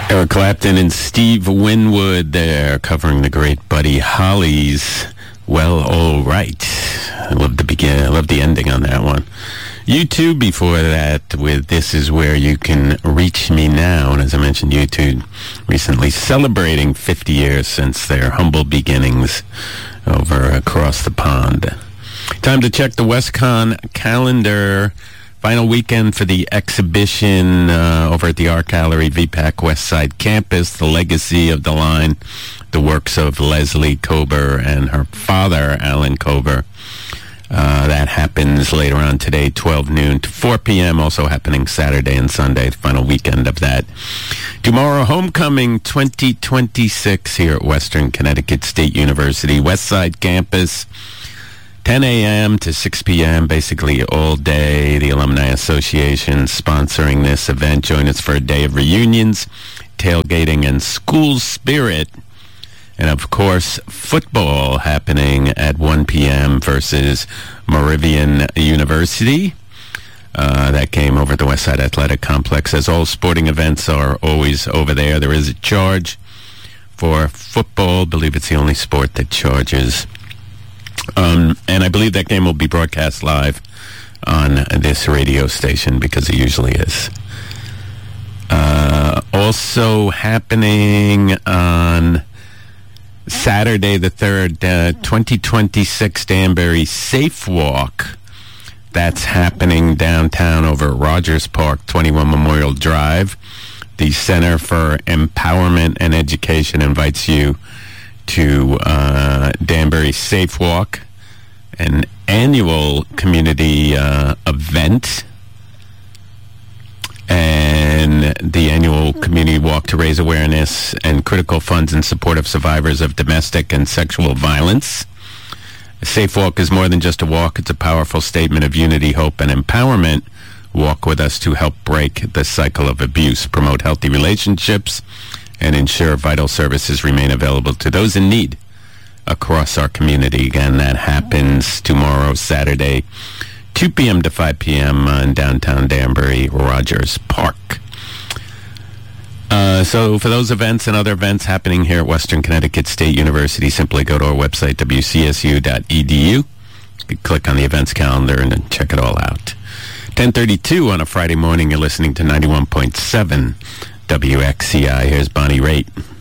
Eric Clapton and Steve Winwood there covering the great Buddy Holly's Well, All Right. I love the ending on that one. U2 before that with This Is Where You Can Reach Me Now. And as I mentioned, U2 recently celebrating 50 years since their humble beginnings over across the pond. Time to check the WestCon calendar. Final weekend for the exhibition over at the Art Gallery, VPAC West Side Campus, The Legacy of the Line, the works of Leslie Kober and her father, Alan Kober. That happens later on today, 12 noon to 4 p.m., also happening Saturday and Sunday, the final weekend of that. Tomorrow, Homecoming 2026 here at Western Connecticut State University, West Side Campus. 10 a.m. to 6 p.m., basically all day. The Alumni Association sponsoring this event. Join us for a day of reunions, tailgating, and school spirit. And, of course, football happening at 1 p.m. versus Moravian University. That game over at the Westside Athletic Complex. As all sporting events are always over there, there is a charge for football. I believe it's the only sport that charges. And I believe that game will be broadcast live on this radio station because it usually is. Also happening on Saturday the 3rd, 2026 Danbury Safe Walk. That's happening downtown over at Rogers Park, 21 Memorial Drive. The Center for Empowerment and Education invites you to Danbury Safe Walk, an annual community event, and the annual community walk to raise awareness and critical funds in support of survivors of domestic and sexual violence. A Safe Walk is more than just a walk. It's a powerful statement of unity, hope, and empowerment. Walk with us to help break the cycle of abuse, promote healthy relationships, and ensure vital services remain available to those in need across our community. Again, that happens tomorrow, Saturday, 2 p.m. to 5 p.m. in downtown Danbury, Rogers Park. So for those events and other events happening here at Western Connecticut State University, simply go to our website, wcsu.edu. You click on the events calendar and then check it all out. 10:32 on a Friday morning, you're listening to 91.7 WXCI. Here's Bonnie Raitt.